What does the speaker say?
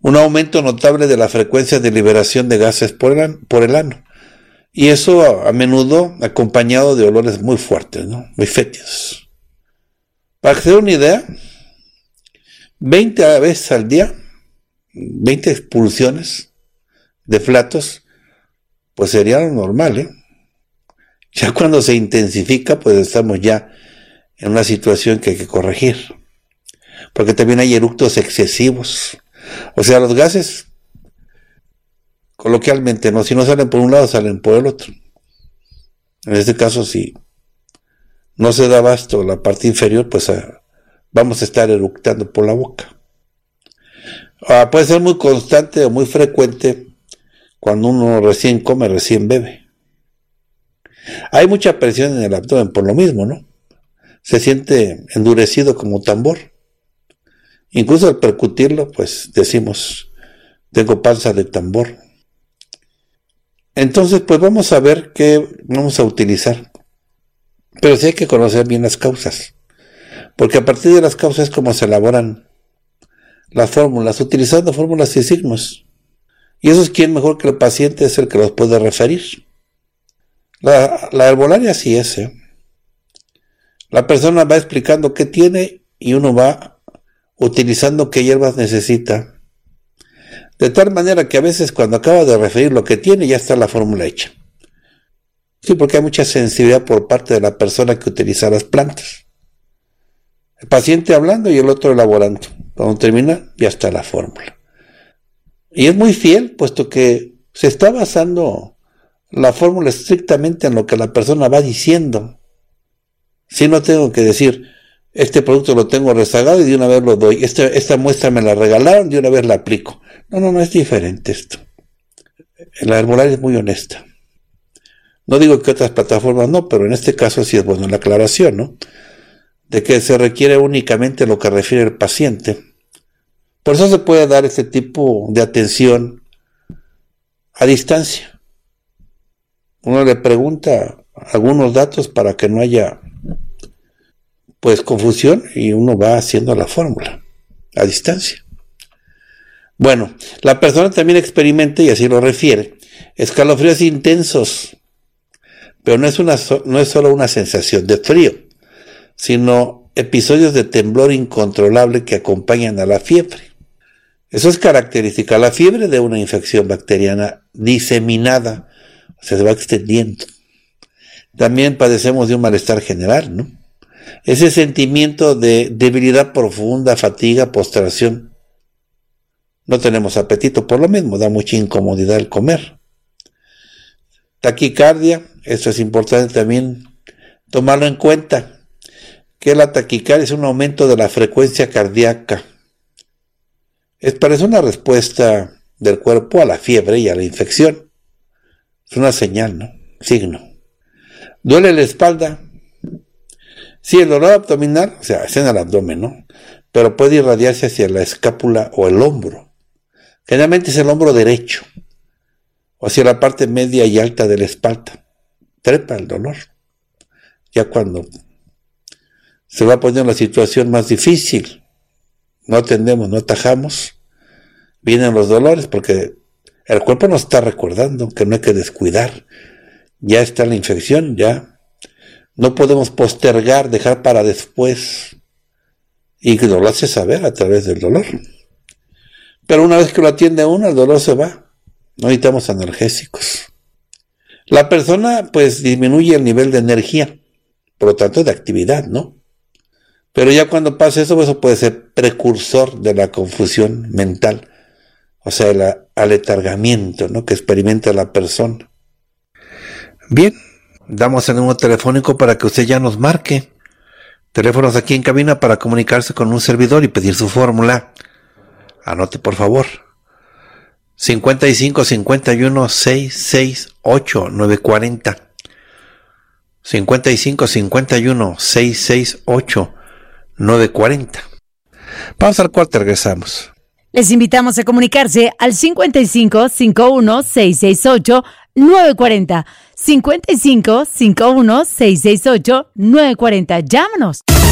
un aumento notable de la frecuencia de liberación de gases por el ano. Y eso a menudo acompañado de olores muy fuertes, ¿no? Muy fétidos. Para que se den una idea, 20 veces al día, 20 expulsiones de flatos, pues sería lo normal, ¿eh? Ya cuando se intensifica, pues estamos ya en una situación que hay que corregir. Porque también hay eructos excesivos. O sea, los gases, coloquialmente, ¿no? Si no salen por un lado, salen por el otro. En este caso, si no se da abasto la parte inferior, pues vamos a estar eructando por la boca. Puede ser muy constante o muy frecuente cuando uno recién come, recién bebe. Hay mucha presión en el abdomen por lo mismo, ¿no? Se siente endurecido como tambor. Incluso al percutirlo, pues decimos, tengo panza de tambor. Entonces, pues vamos a ver qué vamos a utilizar. Pero sí hay que conocer bien las causas. Porque a partir de las causas es como se elaboran las fórmulas, utilizando fórmulas y signos. Y eso es quién mejor que el paciente es el que los puede referir. La herbolaria sí es, ¿eh? La persona va explicando qué tiene y uno va utilizando qué hierbas necesita. De tal manera que a veces cuando acaba de referir lo que tiene ya está la fórmula hecha. Sí, porque hay mucha sensibilidad por parte de la persona que utiliza las plantas. El paciente hablando y el otro elaborando. Cuando termina ya está la fórmula. Y es muy fiel, puesto que se está basando la fórmula estrictamente en lo que la persona va diciendo. Si no tengo que decir, este producto lo tengo rezagado y de una vez lo doy, esta muestra me la regalaron, de una vez la aplico. No, es diferente esto. La herbolaria es muy honesta. No digo que otras plataformas no, pero en este caso sí es bueno la aclaración, ¿no? De que se requiere únicamente lo que refiere el paciente. Por eso se puede dar este tipo de atención a distancia. Uno le pregunta algunos datos para que no haya pues confusión y uno va haciendo la fórmula a distancia. Bueno, la persona también experimenta, y así lo refiere, escalofríos intensos, pero no es solo una sensación de frío, sino episodios de temblor incontrolable que acompañan a la fiebre. Eso es característica, la fiebre de una infección bacteriana diseminada, o sea, se va extendiendo. También padecemos de un malestar general, ¿no? Ese sentimiento de debilidad profunda, fatiga, postración. No tenemos apetito por lo mismo, da mucha incomodidad el comer. Taquicardia, esto es importante también tomarlo en cuenta, que la taquicardia es un aumento de la frecuencia cardíaca. Parece una respuesta del cuerpo a la fiebre y a la infección. Es una señal, ¿no? Signo. ¿Duele la espalda? Sí, el dolor abdominal, o sea, es en el abdomen, ¿no? Pero puede irradiarse hacia la escápula o el hombro. Generalmente es el hombro derecho, o hacia la parte media y alta de la espalda. Trepa el dolor. Ya cuando se va poniendo la situación más difícil, no atendemos, no atajamos, vienen los dolores porque el cuerpo nos está recordando que no hay que descuidar. Ya está la infección, ya no podemos postergar, dejar para después, y que nos lo hace saber a través del dolor. Pero una vez que lo atiende uno, el dolor se va. No necesitamos analgésicos. La persona pues disminuye el nivel de energía, por lo tanto de actividad, ¿no? Pero ya cuando pasa eso puede ser precursor de la confusión mental, o sea, el aletargamiento, ¿no?, que experimenta la persona. Bien, damos el número telefónico para que usted ya nos marque. Teléfonos aquí en cabina para comunicarse con un servidor y pedir su fórmula. Anote por favor. 55 51 668 940. 55 51 668 940. Vamos al corte, regresamos. Les invitamos a comunicarse al 55 51 668 940. 55 51 668 940. Llámanos.